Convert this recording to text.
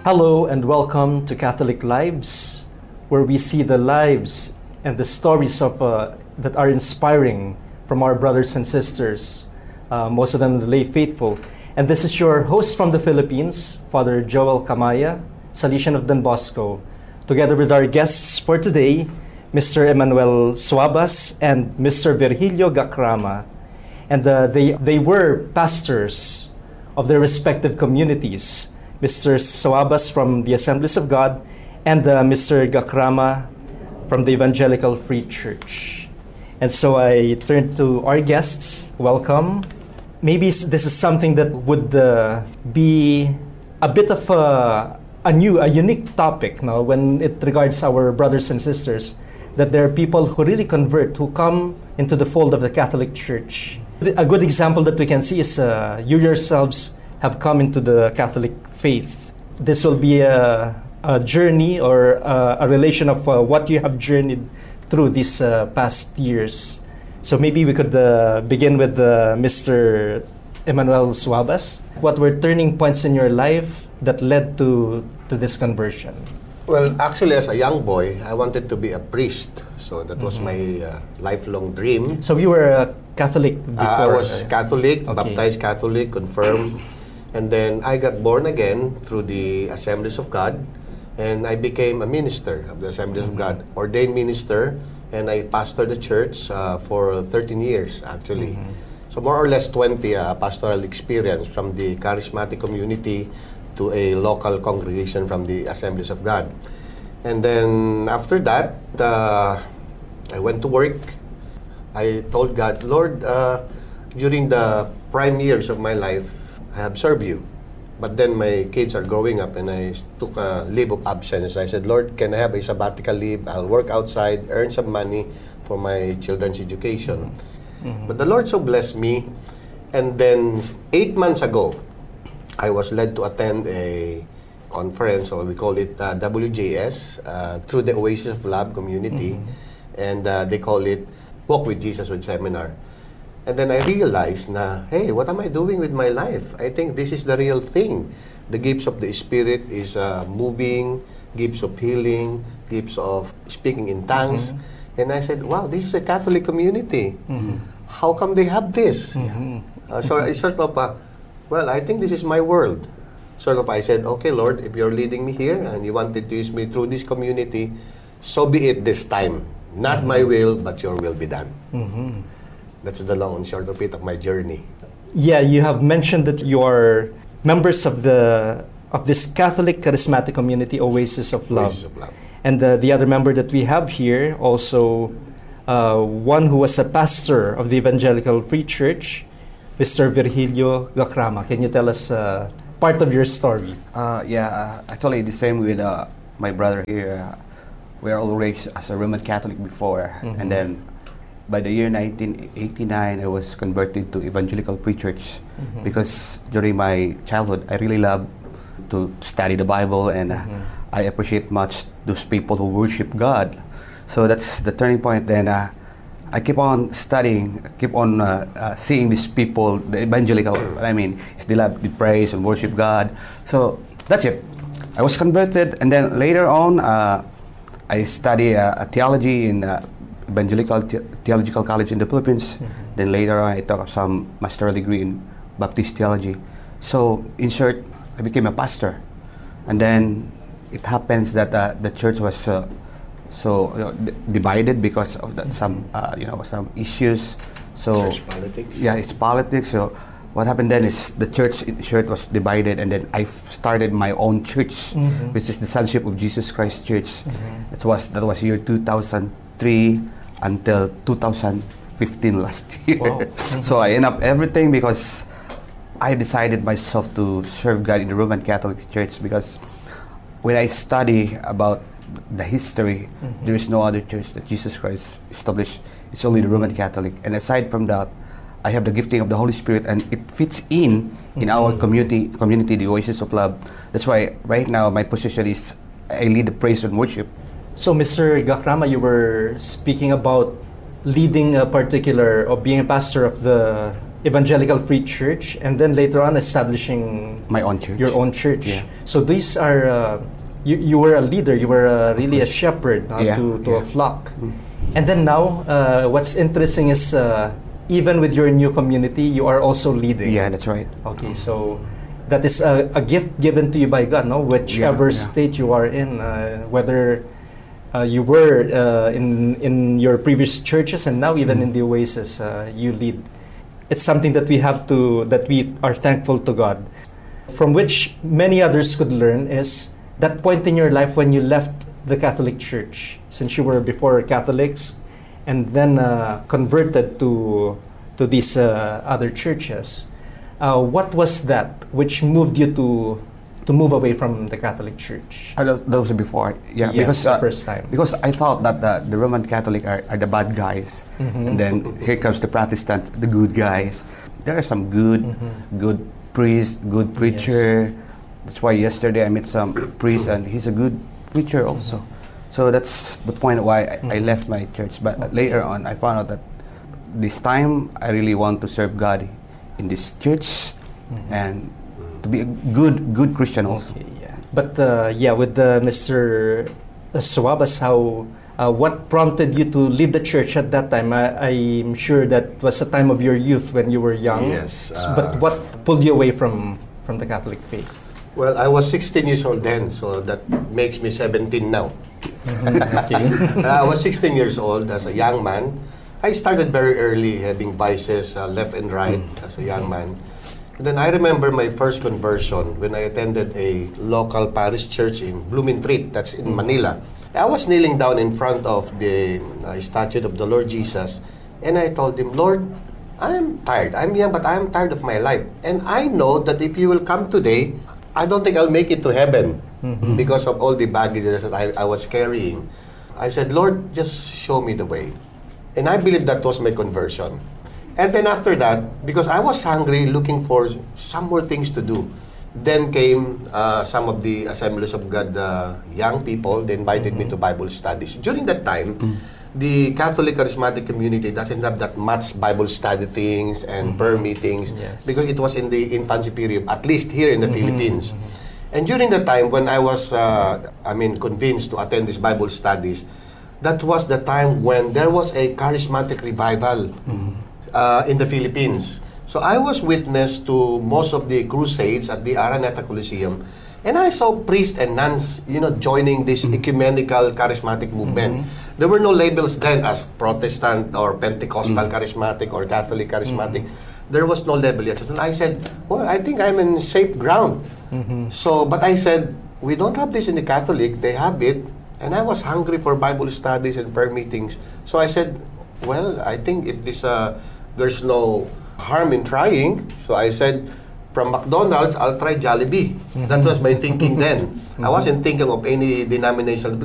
Hello and welcome to Catholic Lives, where we see the lives and the stories of that are inspiring from our brothers and sisters, most of them the lay faithful. And this is your host from the Philippines, Father Joel Camaya, Salesian of Don Bosco, together with our guests for today, Mr. Emmanuel Suabas and Mr. Virgilio Gacrama. And they were pastors of their respective communities. Mr. Suabas from the Assemblies of God, and Mr. Gacrama from the Evangelical Free Church. And so I turn to our guests. Welcome. Maybe this is something that would be a bit of a unique topic now when it regards our brothers and sisters, that there are people who really convert, who come into the fold of the Catholic Church. A good example that we can see is you yourselves have come into the Catholic faith. This will be a journey or a relation of what you have journeyed through these past years. So maybe we could begin with Mr. Emmanuel Suabas. What were turning points in your life that led to this conversion? Well, actually, as a young boy, I wanted to be a priest. So that was my lifelong dream. So you were a Catholic before? I was Catholic, Okay. baptized Catholic, confirmed. And then I got born again through the Assemblies of God. And I became a minister of the Assemblies of God, ordained minister. And I pastored the church for 13 years, actually. So more or less 20 pastoral experience from the charismatic community to a local congregation from the Assemblies of God. And then after that, I went to work. I told God, Lord, during the prime years of my life, I have served you. But then my kids are growing up and I took a leave of absence. I said, Lord, can I have a sabbatical leave? I'll work outside, earn some money for my children's education. But the Lord so blessed me. And then 8 months ago, I was led to attend a conference, or we call it WJS, through the Oasis of Love community. And they call it Walk with Jesus with Seminar. And then I realized hey, what am I doing with my life? I think this is the real thing. The gifts of the Spirit is moving, gifts of healing, gifts of speaking in tongues. And I said, wow, this is a Catholic community. How come they have this? So I sort of, well, I think this is my world. Sort of, I said, okay, Lord, if you're leading me here and you wanted to use me through this community, so be it this time. Not my will, but your will be done. That's the long and short of it of my journey. Yeah, you have mentioned that you are members of this Catholic charismatic community, Oasis of Love. Oasis of Love. And the other member that we have here, also one who was a pastor of the Evangelical Free Church, Mr. Virgilio Gacrama. Can you tell us part of your story? Actually the same with my brother here. We are all raised as a Roman Catholic before, and then by the year 1989, I was converted to Evangelical Free Church because during my childhood, I really loved to study the Bible, and I appreciate much those people who worship God. So that's the turning point. Then I keep on studying, keep on seeing these people, the evangelical, they love to praise and worship God. So that's it. I was converted, and then later on, I study theology in Evangelical Theological College in the Philippines. Then later on, I took some master's degree in Baptist theology. So in short, I became a pastor. And then it happens that the church was divided because of some issues. So Church politics. Yeah, it's politics. So what happened then is the church was divided, and then I started my own church, which is the Sonship of Jesus Christ Church. That was year 2003 until 2015 last year. Wow. So I end up everything because I decided myself to serve God in the Roman Catholic Church, because when I study about the history, there is no other church that Jesus Christ established. It's only the Roman Catholic. And aside from that, I have the gifting of the Holy Spirit, and it fits in our community, the Oasis of Love. That's why right now my position is I lead the praise and worship. So, Mr. Gacrama, you were speaking about leading a particular, or being a pastor of the Evangelical Free Church, and then later on establishing My own church. your own church. Yeah. So these are you were a leader. You were really a shepherd Yeah, to a yeah. flock. And then now, what's interesting is even with your new community, you are also leading. Yeah, that's right. Okay, so that is a gift given to you by God, no? Whichever Yeah, yeah. state you are in, whether you were in your previous churches and now even in the Oasis, you lead. It's something that we are thankful to God, from which many others could learn is that point in your life when you left the Catholic Church, since you were before Catholics, and then converted to these other churches. What was that which moved you to move away from the Catholic Church? Those are before, yeah. Yes, because the first time. Because I thought that the Roman Catholic are the bad guys, and then here comes the Protestants, the good guys. There are some good priest, good preacher. That's why yesterday I met some priest, and he's a good preacher also. So that's the point why I left my church. But later on, I found out that this time I really want to serve God in this church and to be a good Christian also. Okay, yeah. But with Mr. Suabas, what prompted you to leave the church at that time? I'm sure that was a time of your youth when you were young. Yes. But what pulled you away from the Catholic faith? Well, I was 16 years old then, so that makes me 17 now. Okay. I was 16 years old as a young man. I started very early having vices left and right as a young man. And then I remember my first conversion when I attended a local parish church in Blumentritt, that's in Manila. I was kneeling down in front of the statue of the Lord Jesus, and I told him, Lord, I am tired. I'm young, but I am tired of my life. And I know that if you will come today, I don't think I'll make it to heaven because of all the baggage that I was carrying. I said, Lord, just show me the way. And I believe that was my conversion. And then after that, because I was hungry, looking for some more things to do, then came some of the Assemblies of God young people. They invited me to Bible studies. During that time, the Catholic Charismatic community doesn't have that much Bible study things and prayer meetings because it was in the infancy period, at least here in the Philippines. And during the time when I was, convinced to attend these Bible studies, that was the time when there was a charismatic revival in the Philippines. So I was witness to most of the crusades at the Araneta Coliseum, and I saw priests and nuns, joining this ecumenical charismatic movement. There were no labels then as Protestant or Pentecostal charismatic or Catholic charismatic. There was no label yet. And I said, well, I think I'm in safe ground. So, but I said, we don't have this in the Catholic, they have it. And I was hungry for Bible studies and prayer meetings. So I said, well, I think if this, there's no harm in trying. So I said, from McDonald's, I'll try Jollibee. That was my thinking then. I wasn't thinking of any denominational